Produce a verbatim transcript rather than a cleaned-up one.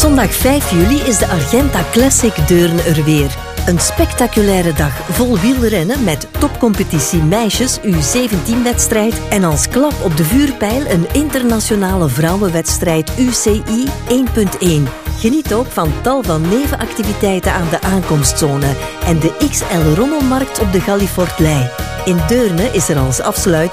Zondag vijf juli is de Argenta Classic Deurne er weer. Een spectaculaire dag vol wielrennen met topcompetitie meisjes U zeventien-wedstrijd en als klap op de vuurpijl een internationale vrouwenwedstrijd U C I één punt één. Geniet ook van tal van nevenactiviteiten aan de aankomstzone en de X L Rommelmarkt op de Gallifortlei. In Deurne is er als afsluiting